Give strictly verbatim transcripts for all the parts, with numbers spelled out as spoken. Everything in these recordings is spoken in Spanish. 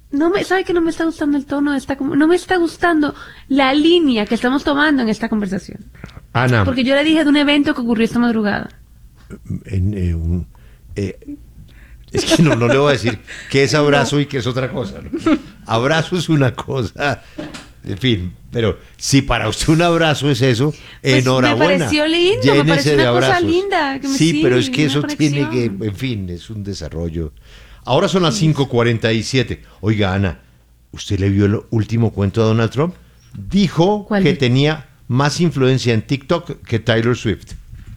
no me, ¿sabe que no me está gustando el tono de esta, no me está gustando la línea que estamos tomando en esta conversación? Ana. Porque yo le dije de un evento que ocurrió esta madrugada. En, eh, un, eh, es que no, no le voy a decir qué es abrazo y qué es otra cosa, ¿no? Abrazo es una cosa, en fin, pero si para usted un abrazo es eso, pues enhorabuena. Me pareció lindo, Llénese me pareció una de cosa abrazos. linda. Que me, sí, sí, pero es que eso conexión. tiene que, en fin, es un desarrollo. Ahora son las cinco cuarenta y siete. Oiga, Ana, ¿usted le vio el último cuento a Donald Trump? Dijo que de? tenía más influencia en TikTok que Taylor Swift.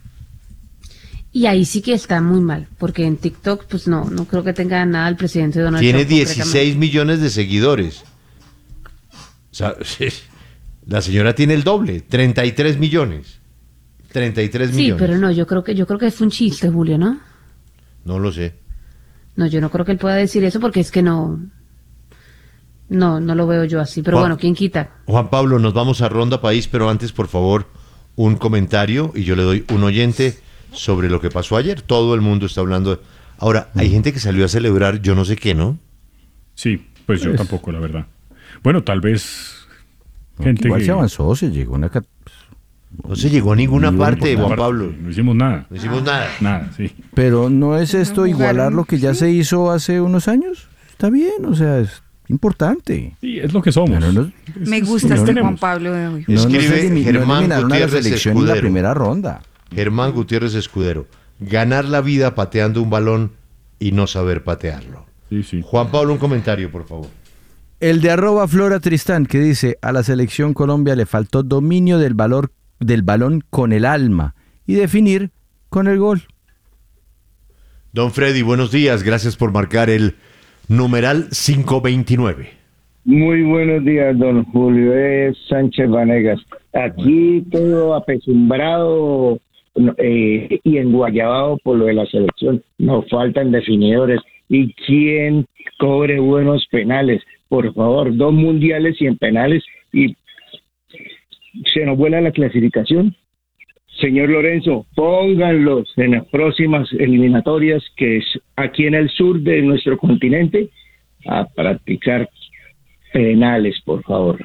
Y ahí sí que está muy mal, porque en TikTok, pues no, no creo que tenga nada el presidente Donald Tiene Trump. Tiene dieciséis millones de seguidores. O sea, la señora tiene el doble, treinta y tres millones. treinta y tres sí, millones. Sí, pero no, yo creo que yo creo que fue un chiste, Julio, ¿no? No lo sé. No, yo no creo que él pueda decir eso porque es que no... No, no lo veo yo así, pero Juan, bueno, ¿quién quita? Juan Pablo, nos vamos a Ronda País, pero antes, por favor, un comentario y yo le doy un oyente sobre lo que pasó ayer. Todo el mundo está hablando. Ahora, hay gente que salió a celebrar yo no sé qué, ¿no? Sí, pues yo Pues, tampoco, la verdad. Bueno, tal vez gente igual que... se avanzó, se llegó a una... cat- No se llegó a ninguna Ni parte, por Juan parte, Pablo. No hicimos nada. No hicimos nada. Nada, sí. Pero ¿no es esto No igualar jugaron, lo que ya sí. se hizo hace unos años? Está bien, o sea, es importante. Sí, es lo que somos. Pero no- Es- Me es gusta lo que este tenemos. Juan Pablo de hoy. No, no se Escribe elimi- no Germán eliminaron a la Gutiérrez selección en la Escudero. primera ronda. Germán Gutiérrez Escudero. Ganar la vida pateando un balón y no saber patearlo. Sí, sí. Juan Pablo, un comentario, por favor. El de arroba Flora Tristán, que dice, a la selección Colombia le faltó dominio del valor del balón con el alma y definir con el gol. Don Freddy, buenos días. Gracias por marcar el numeral quinientos veintinueve. Muy buenos días, don Julio es Sánchez Vanegas. Aquí todo apesumbrado eh, y enguayabado por lo de la selección. Nos faltan definidores. ¿Y quién cobre buenos penales? Por favor, dos mundiales y en penales y se nos vuela la clasificación. Señor Lorenzo, pónganlos en las próximas eliminatorias, que es aquí en el sur de nuestro continente, a practicar penales, por favor.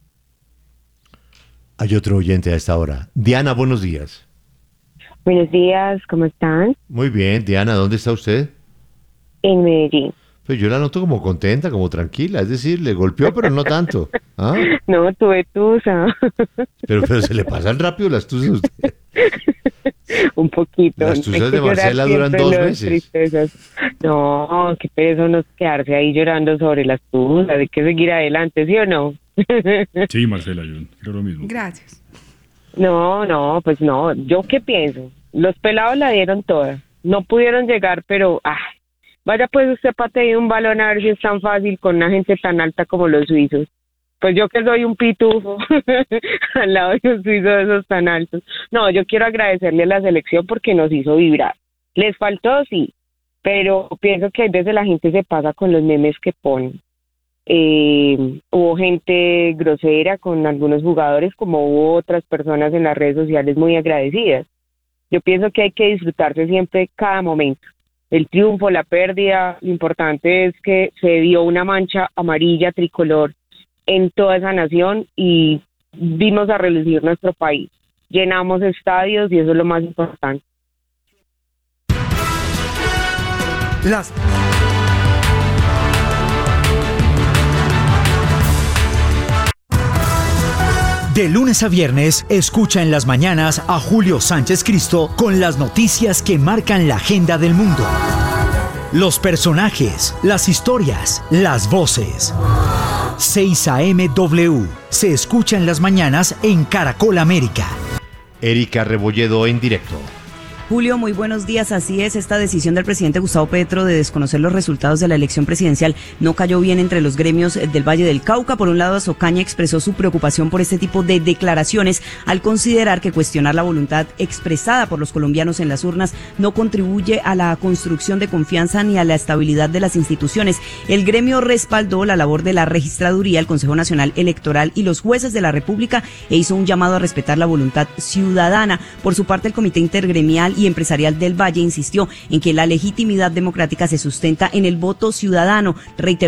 Hay otro oyente a esta hora. Diana, buenos días. Buenos días, ¿cómo están? Muy bien, Diana, ¿dónde está usted? En Medellín. Pues yo la noto como contenta, como tranquila, es decir, le golpeó, pero no tanto. ¿Ah? No, tuve tusa. Pero, pero se le pasan rápido las tusas a usted. Un poquito. Las tusas Hay de que llorar Marcela duran siempre dos las meses. tristezas. No, qué pereza uno quedarse ahí llorando sobre las tusas. Hay que seguir adelante, ¿sí o no? Sí, Marcela, yo creo lo mismo. Gracias. No, no, pues no. ¿Yo qué pienso? Los pelados la dieron toda. No pudieron llegar, pero... Ah, vaya pues usted patee un balón a ver si es tan fácil con una gente tan alta como los suizos. Pues yo que soy un pitufo al lado de un suizo de esos tan altos. No, yo quiero agradecerle a la selección porque nos hizo vibrar. Les faltó, sí, pero pienso que a veces la gente se pasa con los memes que ponen. Eh, hubo gente grosera con algunos jugadores, como hubo otras personas en las redes sociales muy agradecidas. Yo pienso que hay que disfrutarse siempre cada momento. El triunfo, la pérdida, lo importante es que se dio una mancha amarilla tricolor en toda esa nación y vimos a relucir nuestro país. Llenamos estadios y eso es lo más importante. Las... De lunes a viernes, escucha en las mañanas a Julio Sánchez Cristo con las noticias que marcan la agenda del mundo. Los personajes, las historias, las voces. seis A M W se escucha en las mañanas en Caracol América. Erika Rebolledo en directo. Julio, muy buenos días. Así es, esta decisión del presidente Gustavo Petro de desconocer los resultados de la elección presidencial no cayó bien entre los gremios del Valle del Cauca. Por un lado, Azocaña expresó su preocupación por este tipo de declaraciones al considerar que cuestionar la voluntad expresada por los colombianos en las urnas no contribuye a la construcción de confianza ni a la estabilidad de las instituciones. El gremio respaldó la labor de la Registraduría, el Consejo Nacional Electoral y los jueces de la República e hizo un llamado a respetar la voluntad ciudadana. Por su parte, el Comité Intergremial y Empresarial del Valle insistió en que la legitimidad democrática se sustenta en el voto ciudadano. Reiteró